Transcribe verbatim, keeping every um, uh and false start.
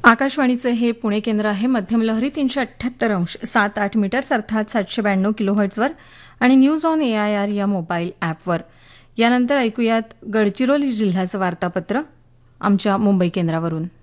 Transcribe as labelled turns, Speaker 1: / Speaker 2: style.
Speaker 1: आकाशवाणीचे हे पुणे केंद्र आहे. मध्यम लहरी तीनशे अठ्ठ्याहत्तर अंश सात आठ मीटर्स अर्थात सातशे ब्याण्णव किलोहर्ट्झवर आणि news on A I R या मोबाईल ॲपवर. यानंतर ऐकूयात गडचिरोली जिल्ह्याचं वार्तापत्र आमच्या मुंबई केंद्रावरून.